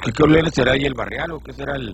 ¿Qué colonias será ahí el Barrial o qué será el...?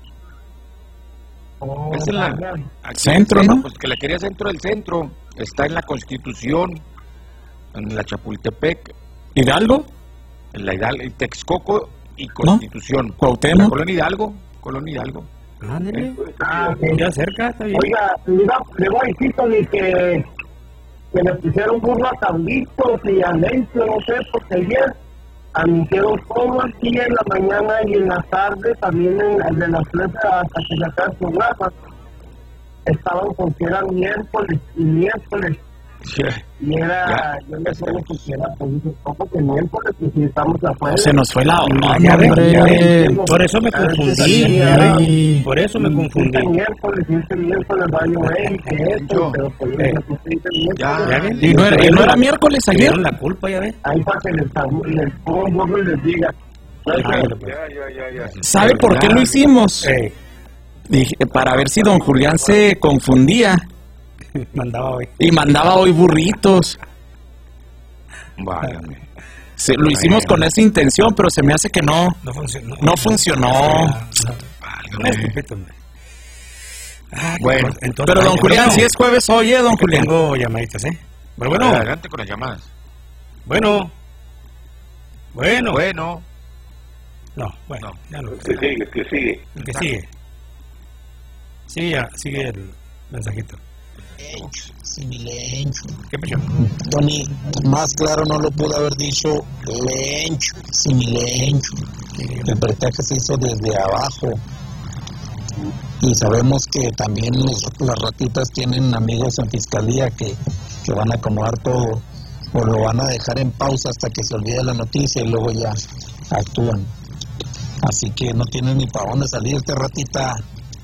Es en la... Centro, ¿no? Pues que la quería centro del centro. Está en la Constitución, en la Chapultepec. ¿Hidalgo? En la Hidalgo, Texcoco y Constitución. ¿No? ¿Cuauhtémoc? Colonia Hidalgo. Colonia Hidalgo. Sí. Ya cerca, está bien. Oiga, le voy a decir, Tony, que le pusieron burla a Tambitos y a Lencho, no sé, porque ayer anunciaron todo el día en la mañana y en la tarde, también en de las 3 hasta que se acabe el programa. Estaban porque era miércoles y miércoles. Sí. Y era, yo no sé lo que era, pues dice, ¿cómo que miércoles? Pues si estamos afuera. Se nos fue la onda, hombre. Por eso me confundí. Por eso me confundí. Este miércoles va a llover y que esto, pero pues miércoles. ¿Y no era miércoles ayer? Tuvieron la culpa, ya ves. Ahí para que les pongo un burro y les diga. ¿Sabe por qué lo hicimos? Dije, para ver si don Julián se confundía. Mandaba hoy. Y mandaba hoy burritos. Válgame. Lo hicimos con esa intención, pero se me hace que no. No funcionó. No funcionó. Bueno, entonces, Pero don Julián, si es jueves, oye, don Julián. Tengo llamaditas, ¿eh? Pero bueno. Adelante con las llamadas. Bueno. No, bueno. No. Ya no. Que sigue. El que sigue. Sigue el mensajito. Similencho. ¿Qué pasó? Tony, más claro no lo pudo haber dicho lencho, similencho. El peritaje se hizo desde abajo. Y sabemos que también las ratitas tienen amigos en fiscalía que van a acomodar todo. O lo van a dejar en pausa hasta que se olvide la noticia y luego ya actúan. Así que no tienen ni para dónde salirte, ratita.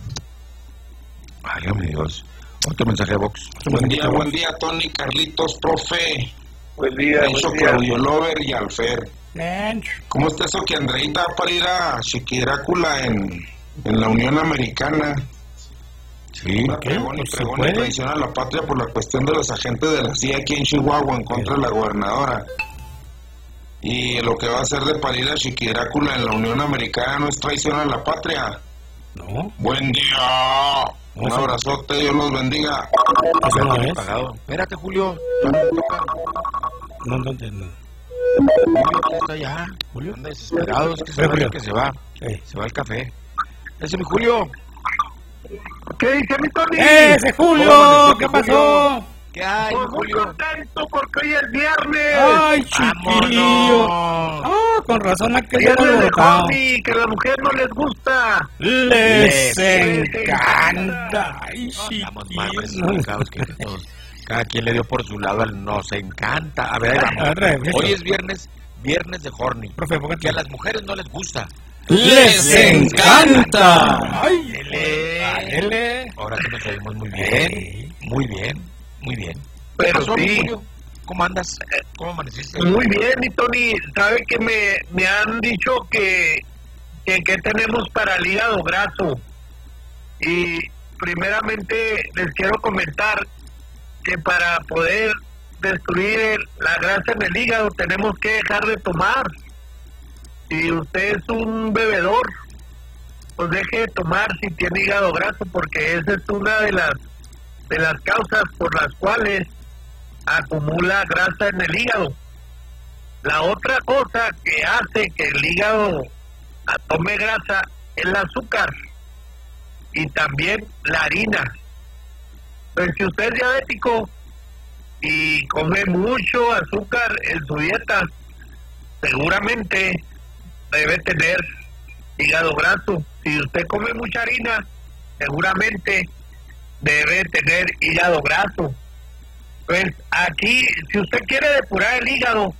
Válgame Dios. Otro mensaje de Vox. Buen día, Tony, Carlitos, profe. Buen día. Claudio Lover y Alfer. ¿Cómo está eso que Andreita va para ir a Chiquirácula en la Unión Americana? Sí. Pregón y traición a la patria por la cuestión de los agentes de la CIA aquí en Chihuahua en contra de la gobernadora. Y lo que va a hacer de para ir a Chiquirácula en la Unión Americana no es traición a la patria. No. Buen día. Un abrazote, Dios los bendiga. Eso no es. Pagado. Espérate, Julio. No. Julio está allá. Julio anda desesperado. Es que se va, que se va. Se va al café. Ese es mi Julio. ¿Qué dice mi Tony? ¡Ese Julio! ¿Qué pasó? ¿Qué hay, Pues muy Julio? contento porque hoy es viernes. ¡Ay, chiquillo! Con razón aquel Viernes de hobby, que a la mujer no les gusta. Les encanta. Ay, Estamos mal clasificados que todos. Cada quien le dio por su lado al nos encanta. A ver, ahí vamos. Hoy es viernes de horny. Profe, ¿por qué? Que a las mujeres no les gusta. ¡Les encanta! ¡Ay, L! Ahora sí nos oímos muy bien. Muy bien. Pero pasó, sí. Julio? ¿Cómo andas? ¿Cómo amaneciste? Muy bien, mi Tony. ¿Sabe que me han dicho que tenemos para el hígado graso? Y primeramente les quiero comentar que para poder destruir la grasa en el hígado tenemos que dejar de tomar. Si usted es un bebedor, pues deje de tomar si tiene hígado graso, porque esa es una de las causas por las cuales acumula grasa en el hígado. La otra cosa que hace que el hígado tome grasa es el azúcar y también la harina. Pues si usted es diabético y come mucho azúcar en su dieta, seguramente debe tener hígado graso. Si usted come mucha harina, seguramente debe tener hígado graso. Pues aquí, si usted quiere depurar el hígado,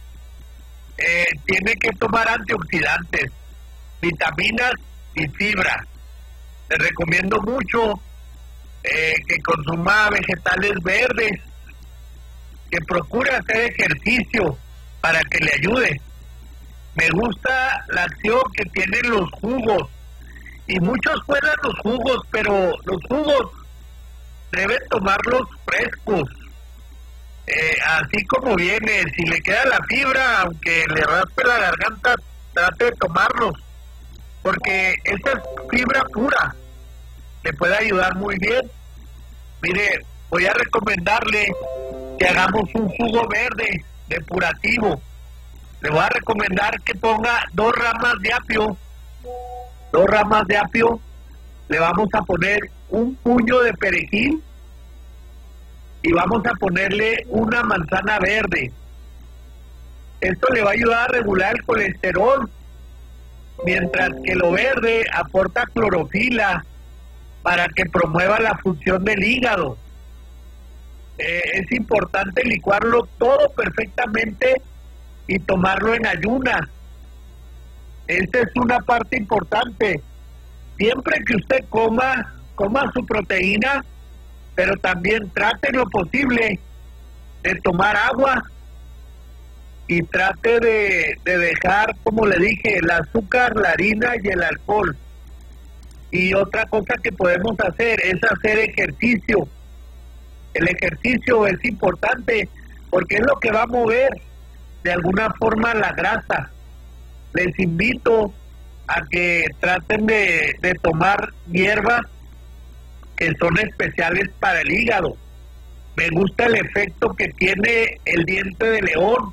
tiene que tomar antioxidantes, vitaminas y fibra. Le recomiendo mucho que consuma vegetales verdes, que procure hacer ejercicio para que le ayude. Me gusta la acción que tienen los jugos, y muchos cuelan los jugos, pero los jugos deben tomarlos frescos, así como viene. Si le queda la fibra, aunque le raspe la garganta, trate de tomarlos. porque esta es fibra pura, le puede ayudar muy bien. Mire, voy a recomendarle que hagamos un jugo verde depurativo. Le voy a recomendar que ponga 2 ramas de apio. 2 ramas de apio. Le vamos a poner un puño de perejil y vamos a ponerle una manzana verde. Esto le va a ayudar a regular el colesterol, mientras que lo verde aporta clorofila para que promueva la función del hígado. Es importante licuarlo todo perfectamente y tomarlo en ayunas. Esta es una parte importante. Siempre que usted coma su proteína, pero también trate lo posible de tomar agua y trate de dejar, como le dije, el azúcar, la harina y el alcohol. Y otra cosa que podemos hacer es hacer ejercicio. El ejercicio es importante porque es lo que va a mover de alguna forma la grasa. Les invito a que traten de tomar hierbas que son especiales para el hígado. Me gusta el efecto que tiene el diente de león.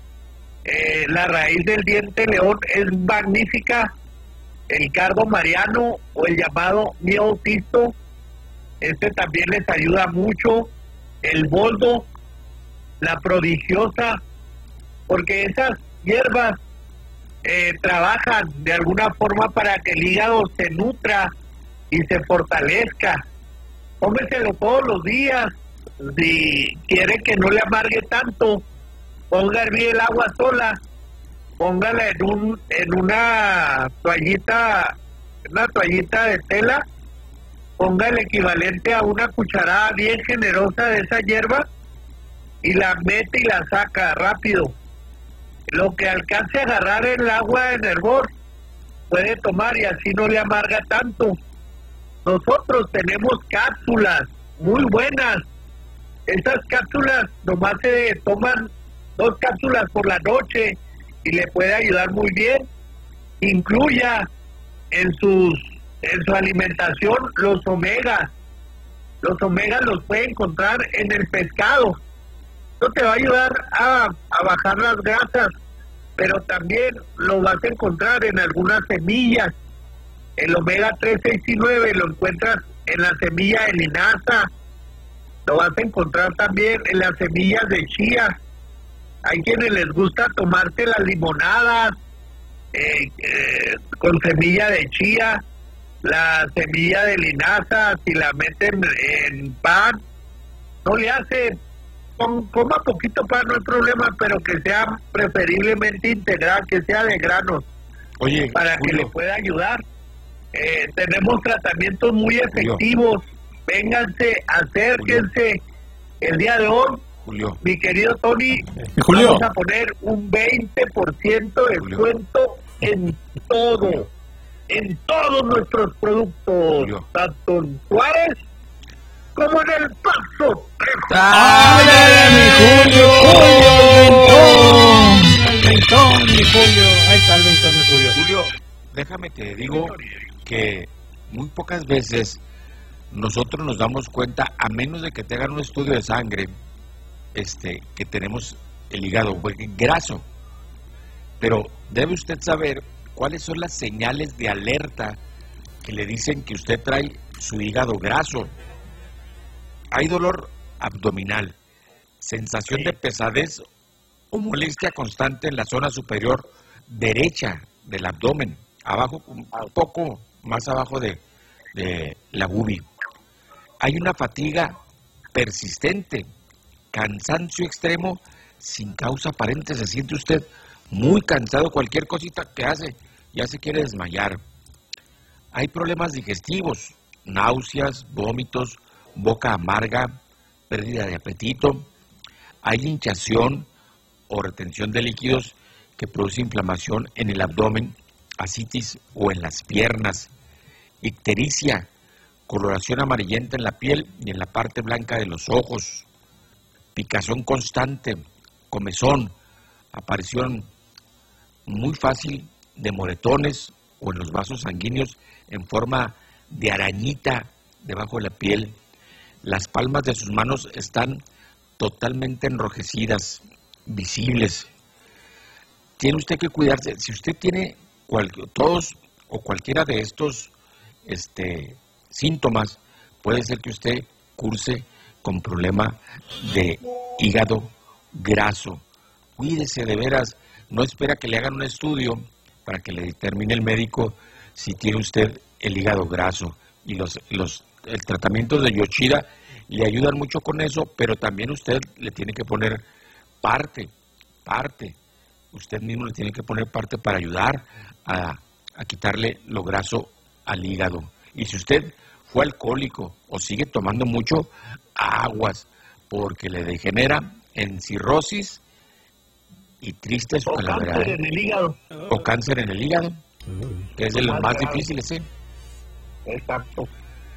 La raíz del diente de león es magnífica. El cardo mariano o el llamado miotisto, este también les ayuda mucho. El boldo, la prodigiosa, porque esas hierbas trabajan de alguna forma para que el hígado se nutra y se fortalezca. Tómeselo todos los días. Si quiere que no le amargue tanto, ponga a hervir el agua sola, póngala en una toallita de tela, ponga el equivalente a una cucharada bien generosa de esa hierba y la mete y la saca rápido. Lo que alcance a agarrar el agua en hervor puede tomar y así no le amarga tanto. Nosotros tenemos cápsulas muy buenas. Esas cápsulas nomás se toman 2 cápsulas por la noche y le puede ayudar muy bien. Incluya en su alimentación los omegas. Los omegas los puede encontrar en el pescado. Esto te va a ayudar a bajar las grasas, pero también lo vas a encontrar en algunas semillas. El omega 3, 6 y 9 lo encuentras en la semilla de linaza. Lo vas a encontrar también en las semillas de chía. Hay quienes les gusta tomarse las limonadas con semilla de chía, la semilla de linaza, si la meten en pan, no le hace, coma poquito pan, no hay problema, pero que sea preferiblemente integral, que sea de granos. Oye, para Julio, que le pueda ayudar. Tenemos tratamientos muy efectivos. Julio, vénganse, acérquense. Julio, el día de hoy, Julio, mi querido Tony, Julio, vamos a poner un 20% de descuento en todo, en todos nuestros productos, Julio, tanto en Juárez como en El Paso. ¡Ándale, mi Julio! Mi Julio! Ahí está el mentón, mi Julio. Julio, déjame te digo que muy pocas veces nosotros nos damos cuenta, a menos de que te hagan un estudio de sangre, que tenemos el hígado graso. Pero debe usted saber cuáles son las señales de alerta que le dicen que usted trae su hígado graso. Hay dolor abdominal, sensación de pesadez o molestia constante en la zona superior derecha del abdomen, abajo, un poco más abajo de la bubi. Hay una fatiga persistente, cansancio extremo sin causa aparente. Se siente usted muy cansado, cualquier cosita que hace ya se quiere desmayar. Hay problemas digestivos, náuseas, vómitos, boca amarga, pérdida de apetito. Hay hinchazón o retención de líquidos que produce inflamación en el abdomen, ascitis o en las piernas. Ictericia, coloración amarillenta en la piel y en la parte blanca de los ojos. Picazón constante, comezón, aparición muy fácil de moretones o en los vasos sanguíneos en forma de arañita debajo de la piel. Las palmas de sus manos están totalmente enrojecidas, visibles. Tiene usted que cuidarse. Si usted tiene todos o cualquiera de estos síntomas, puede ser que usted curse con problema de hígado graso. Cuídese de veras, no espera que le hagan un estudio para que le determine el médico si tiene usted el hígado graso. Y el tratamiento de Yoshida le ayudan mucho con eso, pero también usted le tiene que poner parte. Usted mismo le tiene que poner parte para ayudar a quitarle lo graso al hígado. Y si usted fue alcohólico o sigue tomando mucho, aguas, porque le degenera en cirrosis y triste su calavera. Cáncer en el hígado. O cáncer en el hígado, que es de los más difíciles, ¿sí? Exacto.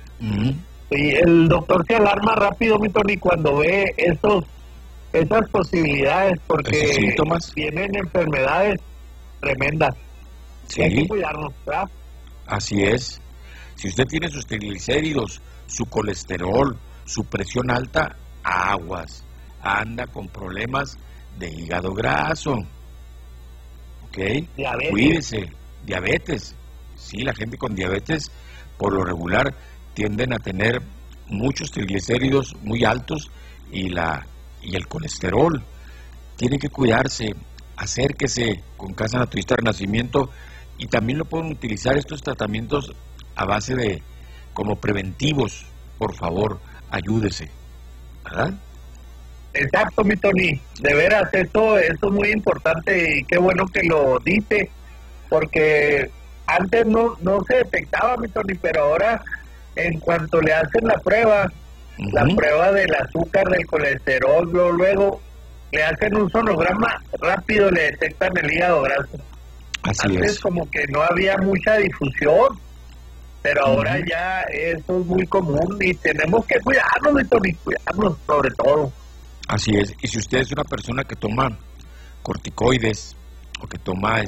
Y el doctor se alarma rápido, mi Tony, cuando ve esas posibilidades, porque síntomas, tienen enfermedades tremendas. Sí. Hay que cuidarnos, ¿verdad? Así es. Si usted tiene sus triglicéridos, su colesterol, su presión alta, aguas. Anda con problemas de hígado graso. ¿Ok? Diabetes. Cuídese. Diabetes. Sí, la gente con diabetes, por lo regular, tienden a tener muchos triglicéridos muy altos y el colesterol. Tiene que cuidarse. Acérquese con Casa Naturista Renacimiento, y también lo pueden utilizar estos tratamientos a base de como preventivos. Por favor, ayúdese, ¿verdad? Exacto, mi Tony. De veras, eso es muy importante y qué bueno que lo dice, porque antes no se detectaba, mi Tony, pero ahora en cuanto le hacen la prueba, la prueba del azúcar, del colesterol, luego le hacen un sonograma, rápido le detectan el hígado graso. Antes como que no había mucha difusión, pero ahora ya eso es muy común y tenemos que cuidarnos, mi Tony, cuidarnos sobre todo. Así es. Y si usted es una persona que toma corticoides o que toma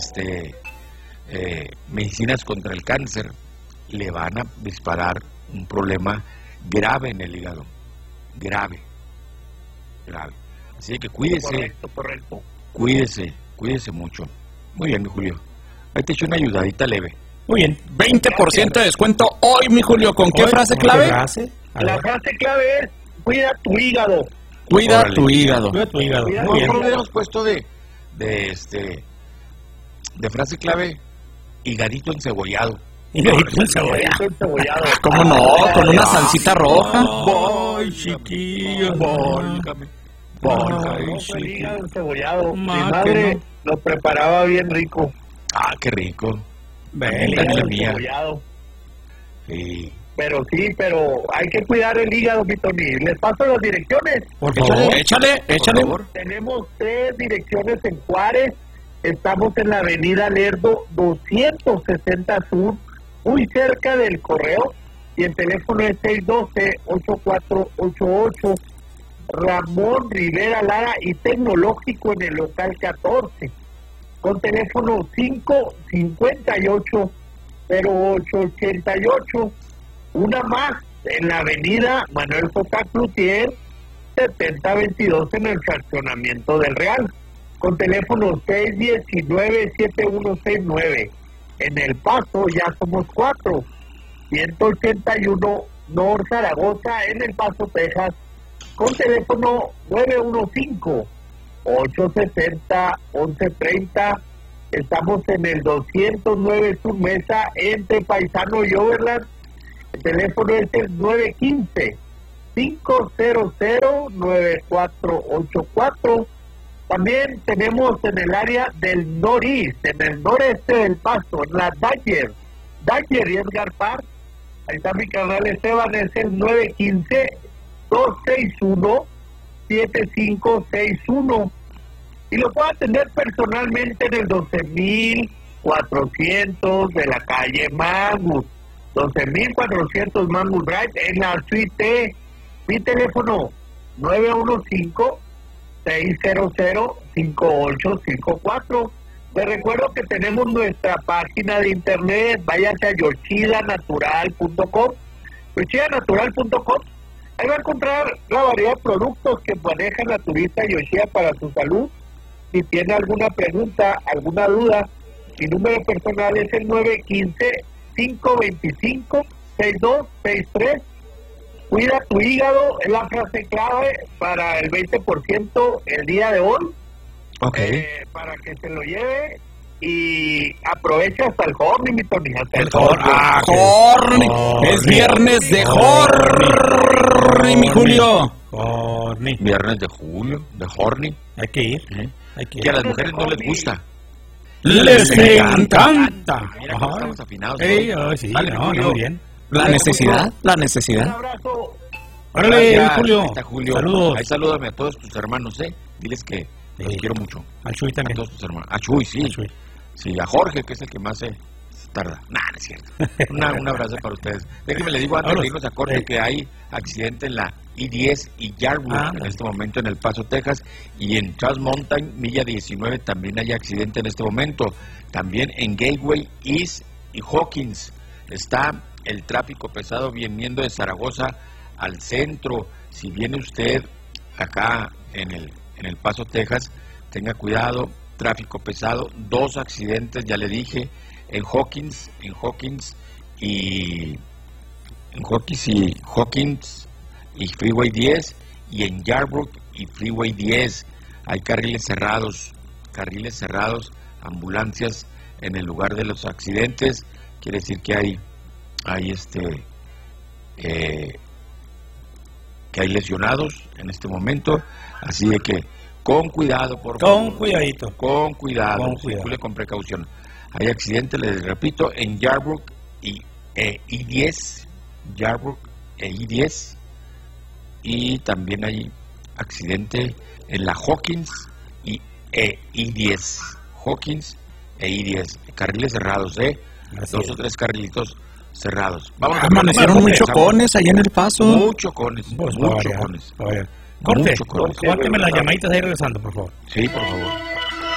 medicinas contra el cáncer, le van a disparar un problema grave en el hígado. Grave. Así que cuídese. Correcto. Cuídese mucho. Muy bien, mi Julio. Ahí te echo una ayudadita leve. Muy bien. 20% de descuento hoy, mi Julio. ¿Con qué frase clave? La frase clave es: cuida tu hígado. Cuida tu hígado. Cuida tu hígado. Cuida Muy bien. ¿Cómo le hemos puesto de frase clave? Hígadito encebollado. Hígadito encebollado. ¿Cómo no? Con una salsita roja. Ay, chiquillo. El hígado encebollado. Mi madre lo preparaba bien rico. Ah, qué rico. El hígado encebollado. Sí. Pero hay que cuidar el hígado, mi Tony. Les paso las direcciones. Por favor. Échale. Por favor. Tenemos 3 direcciones en Juárez. Estamos en la avenida Lerdo 260 Sur, muy cerca del correo. Y el teléfono es 612-8488. Ramón Rivera Lara y Tecnológico en el local 14. Con teléfono 558-0888. Una más en la avenida Manuel J. Cloutier 7022 en el fraccionamiento del Real, con teléfono 619-7169. En El Paso ya somos 4. 181 North Zaragoza en El Paso, Texas, con teléfono 915-860-1130. Estamos en el 209 Sur Mesa entre Paisano y Overland. El teléfono es el 915-500-9484. También tenemos en el área del noreste, en el noreste del Paso, en la Dagger y Edgar Park. Ahí está mi canal Esteban, es el 915-261-7561. Y lo puedo atender personalmente en el 12400 de la calle Mangus. 12.400 Mangus Drive en la suite. Mi teléfono 915-600-5854. Les recuerdo que tenemos nuestra página de internet, váyanse a yoshidanatural.com, yoshidanatural.com. Ahí va a encontrar la variedad de productos que maneja Naturista Yoshida para su salud. Si tiene alguna pregunta, alguna duda, mi número personal es el 915-525-6263. Cuida tu hígado, es la frase clave para el 20% el día de hoy. Okay. Para que se lo lleve y aprovecha hasta el horny, mi Tony. Hasta el horny. Es viernes de horny, mi Julio. Horny. Viernes de julio, de horny. Hay que ir. Hay que ir. Que a las mujeres no les gusta. Les encanta. Mira cómo estamos afinados. Sí, Vale, no, Julio. muy bien. La necesidad. Un abrazo. Órale, Gracias. Julio. Ahí está Julio. Saludos. Ahí salúdame a todos tus hermanos, Diles que los quiero mucho. Al Chuy A también. todos tus hermanos. A Chuy, sí. Al Chuy. Sí, a Jorge, que es el que más se tarda. No es cierto. Un abrazo para ustedes. Déjenme le digo antes de irnos a corte que hay accidente en la I-10 y Yardwood en este momento en El Paso, Texas, y en Charles Mountain, milla 19, también hay accidente en este momento. También en Gateway East y Hawkins está el tráfico pesado viniendo de Zaragoza al centro. Si viene usted acá en el Paso, Texas, tenga cuidado, tráfico pesado, 2 accidentes, ya le dije, en Hawkins y Freeway 10, y en Yarbrough y Freeway 10 hay carriles cerrados, ambulancias en el lugar de los accidentes. Quiere decir que hay lesionados en este momento, así de que con cuidado, por favor. Con cuidadito. Con cuidado, circule con precaución. Hay accidentes, les repito, en Yarbrough y I-10, Yarbrough e I-10, y también hay accidente en la Hawkins y I-10, Hawkins e I-10, carriles cerrados, 2 o 3 carrilitos cerrados. Vamos a amanecieron muy chocones allá en El Paso. Muy chocones, Pues muy vaya, chocones. vaya. Corte, Mucho chocones. córteme las llamaditas ahí regresando, por favor. Sí, por favor.